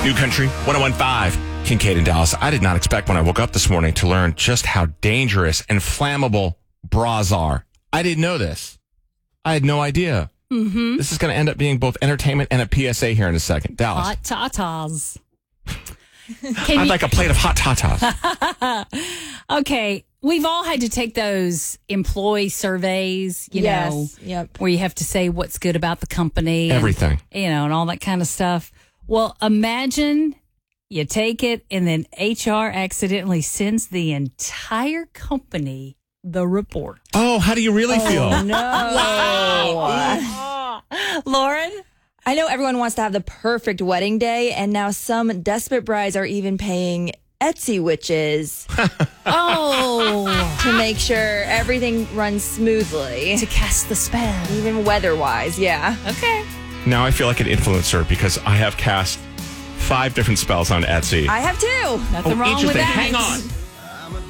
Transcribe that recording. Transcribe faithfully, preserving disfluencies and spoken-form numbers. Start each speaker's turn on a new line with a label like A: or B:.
A: New Country, one oh one point five, Kincaid in Dallas. I did not expect when I woke up this morning to learn just how dangerous and flammable bras are. I didn't know this. I had no idea.
B: Mm-hmm.
A: This is going to end up being both entertainment and a P S A here in a second. Dallas.
B: Hot tatas.
A: I'd you... like a plate of hot tatas.
B: Okay. We've all had to take those employee surveys, you
C: yes.
B: know,
C: yep.
B: where you have to say what's good about the company.
A: Everything.
B: And, you know, and all that kind of stuff. Well, imagine you take it and then H R accidentally sends the entire company the report.
A: Oh, how do you really
C: oh,
A: feel?
C: No.
B: Wow. Lauren?
C: I know everyone wants to have the perfect wedding day, and now some desperate brides are even paying Etsy witches
B: oh,
C: to make sure everything runs smoothly.
B: To cast the spell.
C: Even weather-wise, yeah.
B: Okay.
A: Now I feel like an influencer because I have cast five different spells on Etsy.
C: I have too.
B: Nothing
A: oh,
B: wrong
A: each
B: with
A: of them.
B: that.
A: Hang on.